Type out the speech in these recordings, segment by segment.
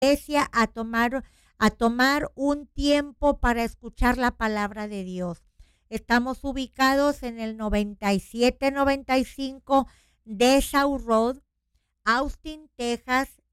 iglesia a tomar un tiempo para escuchar la palabra de Dios. Estamos ubicados en el 9795 de South Road, Austin, Texas,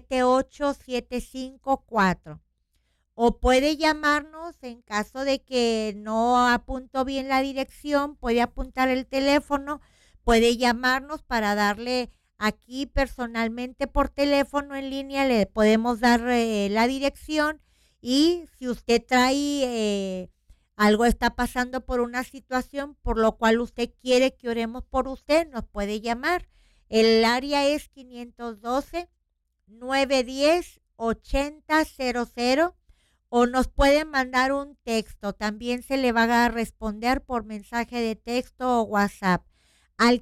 78754. O puede llamarnos en caso de que no apuntó bien la dirección, puede apuntar el teléfono, puede llamarnos para darle aquí personalmente por teléfono en línea, le podemos dar la dirección, y si usted trae algo, está pasando por una situación por lo cual usted quiere que oremos por usted, nos puede llamar. El área es 512-910-8000, o nos pueden mandar un texto. También se le va a responder por mensaje de texto o WhatsApp al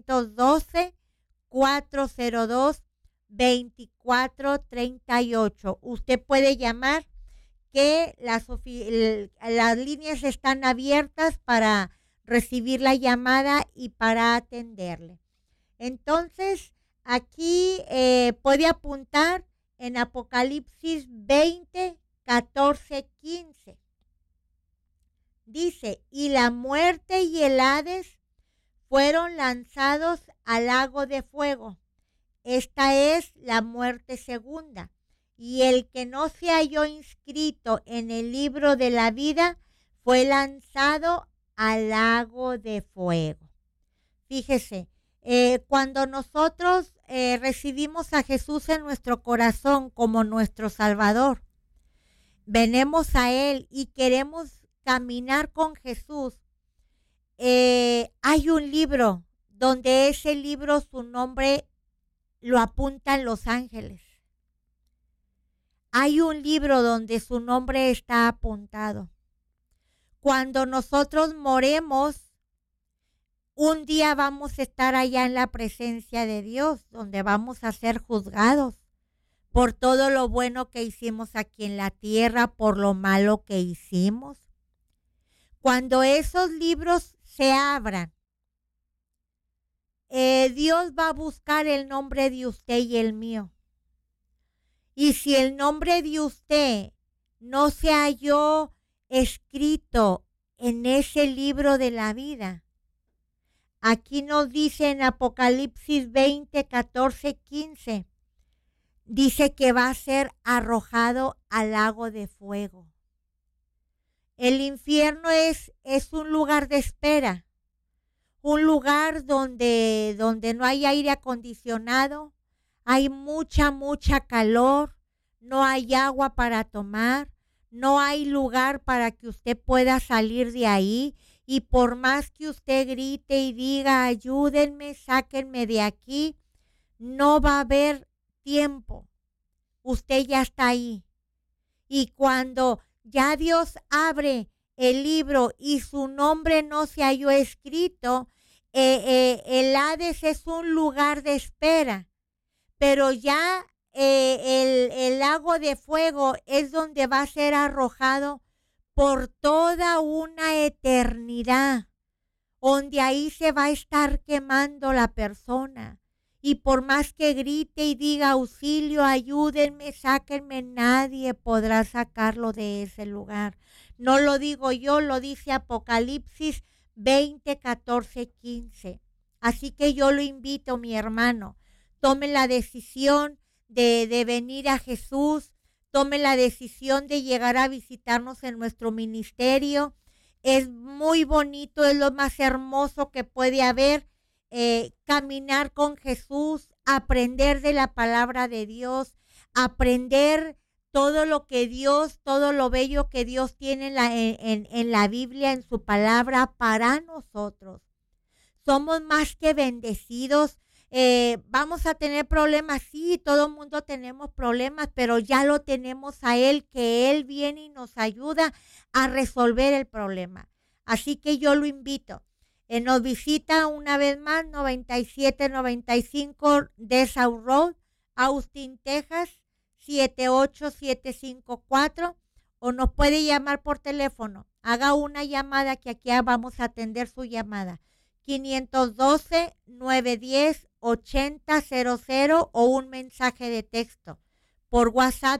512-402-2438. Usted puede llamar, que las líneas están abiertas para recibir la llamada y para atenderle. Entonces, aquí puede apuntar en Apocalipsis 20, 14, 15. Dice, y la muerte y el Hades fueron lanzados al lago de fuego. Esta es la muerte segunda. Y el que no se halló inscrito en el libro de la vida fue lanzado al lago de fuego. Fíjese, cuando nosotros recibimos a Jesús en nuestro corazón como nuestro Salvador, venimos a Él y queremos caminar con Jesús, hay un libro donde ese libro, su nombre lo apuntan los ángeles. Hay un libro donde su nombre está apuntado. Cuando nosotros moremos, un día vamos a estar allá en la presencia de Dios, donde vamos a ser juzgados por todo lo bueno que hicimos aquí en la tierra, por lo malo que hicimos. Cuando esos libros se abran, Dios va a buscar el nombre de usted y el mío. Y si el nombre de usted no se halló escrito en ese libro de la vida, aquí nos dice en Apocalipsis 20, 14, 15, dice que va a ser arrojado al lago de fuego. El infierno es un lugar de espera, un lugar donde no hay aire acondicionado, hay mucha calor, no hay agua para tomar, no hay lugar para que usted pueda salir de ahí, y por más que usted grite y diga, ayúdenme, sáquenme de aquí, no va a haber tiempo. Usted ya está ahí. Y cuando ya Dios abre el libro y su nombre no se halló escrito, el Hades es un lugar de espera. Pero ya el lago de fuego es donde va a ser arrojado por toda una eternidad, donde ahí se va a estar quemando la persona. Y por más que grite y diga, auxilio, ayúdenme, sáquenme, nadie podrá sacarlo de ese lugar. No lo digo yo, lo dice Apocalipsis 20, 14, 15. Así que yo lo invito, mi hermano, tome la decisión de venir a Jesús, tome la decisión de llegar a visitarnos en nuestro ministerio. Es muy bonito, es lo más hermoso que puede haber, caminar con Jesús, aprender de la palabra de Dios, aprender todo lo que Dios, todo lo bello que Dios tiene en la Biblia, en su palabra para nosotros. Somos más que bendecidos. Vamos a tener problemas, sí, todo el mundo tenemos problemas, pero ya lo tenemos a Él, que Él viene y nos ayuda a resolver el problema. Así que yo lo invito. Nos visita una vez más 9795 de South Road, Austin, Texas, 78754, o nos puede llamar por teléfono. Haga una llamada que aquí vamos a atender su llamada. 512-910-8000 o un mensaje de texto. por WhatsApp